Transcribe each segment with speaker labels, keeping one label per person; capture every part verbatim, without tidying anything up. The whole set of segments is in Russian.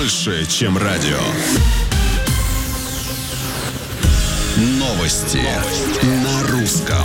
Speaker 1: больше, чем радио. Новости, Новости. На русском.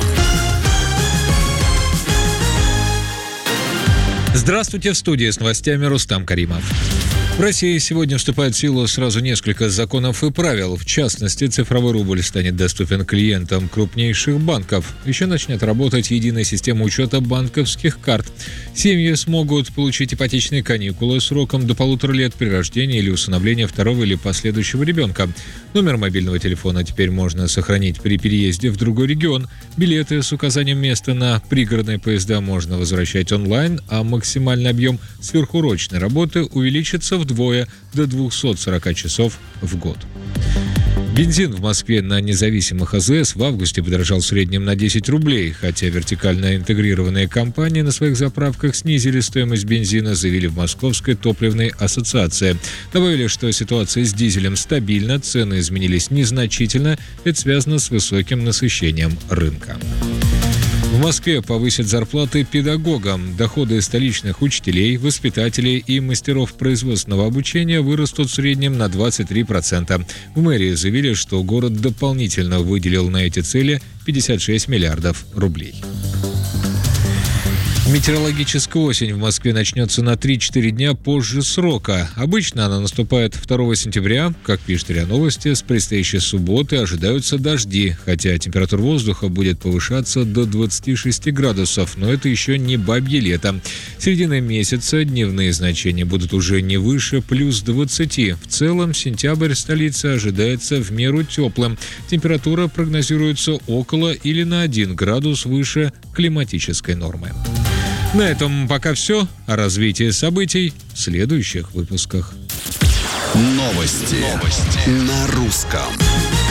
Speaker 2: Здравствуйте, в студии с новостями Рустам Каримов. В России сегодня вступает в силу сразу несколько законов и правил. В частности, цифровой рубль станет доступен клиентам крупнейших банков. Еще начнет работать единая система учета банковских карт. Семьи смогут получить ипотечные каникулы сроком до полутора лет при рождении или усыновлении второго или последующего ребенка. Номер мобильного телефона теперь можно сохранить при переезде в другой регион. Билеты с указанием места на пригородные поезда можно возвращать онлайн, а максимальный объем сверхурочной работы увеличится вдвое до двухсот сорока часов в год. Бензин в Москве на независимых АЗС в августе подорожал в среднем на десять рублей, хотя вертикально интегрированные компании на своих заправках снизили стоимость бензина, заявили в Московской топливной ассоциации. Добавили, что ситуация с дизелем стабильна, цены изменились незначительно, это связано с высоким насыщением рынка. В Москве повысят зарплаты педагогам. Доходы столичных учителей, воспитателей и мастеров производственного обучения вырастут в среднем на двадцать три процента. В мэрии заявили, что город дополнительно выделил на эти цели пятьдесят шесть миллиардов рублей. Метеорологическая осень в Москве начнется на три-четыре дня позже срока. Обычно она наступает второго сентября. Как пишет РИА Новости, с предстоящей субботы ожидаются дожди, хотя температура воздуха будет повышаться до двадцати шести градусов, но это еще не бабье лето. Середина месяца дневные значения будут уже не выше плюс двадцати. В целом сентябрь столицы ожидается в меру теплым. Температура прогнозируется около или на один градус выше климатической нормы. На этом пока все. О развитии событий в следующих выпусках.
Speaker 1: Новости, Новости. На русском.